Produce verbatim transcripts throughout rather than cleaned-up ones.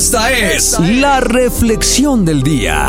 Esta es la reflexión del día.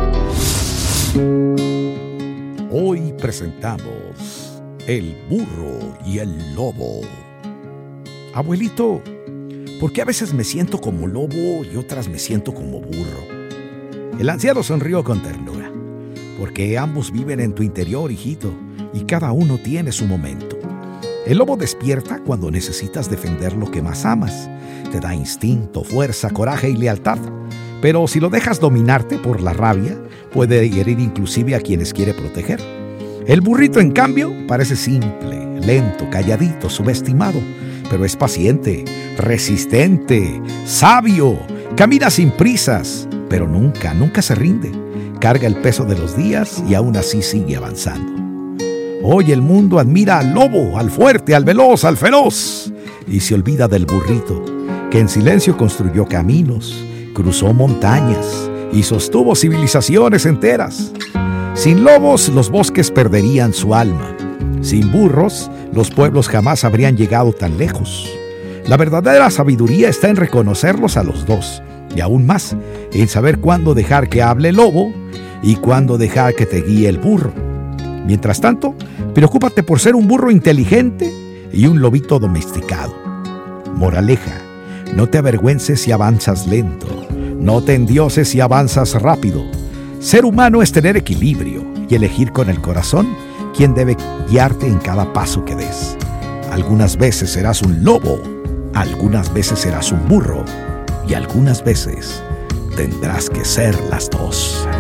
Hoy presentamos El burro y el lobo. Abuelito, ¿por qué a veces me siento como lobo y otras me siento como burro? El anciano sonrió con ternura. Porque ambos viven en tu interior, hijito, y cada uno tiene su momento. El lobo despierta cuando necesitas defender lo que más amas. Te da instinto, fuerza, coraje y lealtad. Pero si lo dejas dominarte por la rabia, puede herir inclusive a quienes quiere proteger. El burrito, en cambio, parece simple, lento, calladito, subestimado, pero es paciente, resistente, sabio, camina sin prisas, pero nunca, nunca se rinde. Carga el peso de los días y aún así sigue avanzando. Hoy el mundo admira al lobo, al fuerte, al veloz, al feroz, y se olvida del burrito, que en silencio construyó caminos, cruzó montañas y sostuvo civilizaciones enteras. Sin lobos, los bosques perderían su alma. Sin burros, los pueblos jamás habrían llegado tan lejos. La verdadera sabiduría está en reconocerlos a los dos, y aún más, en saber cuándo dejar que hable el lobo y cuándo dejar que te guíe el burro. Mientras tanto, preocúpate por ser un burro inteligente y un lobito domesticado. Moraleja: no te avergüences si avanzas lento, no te endioses si avanzas rápido. Ser humano es tener equilibrio y elegir con el corazón quién debe guiarte en cada paso que des. Algunas veces serás un lobo, algunas veces serás un burro y algunas veces tendrás que ser las dos.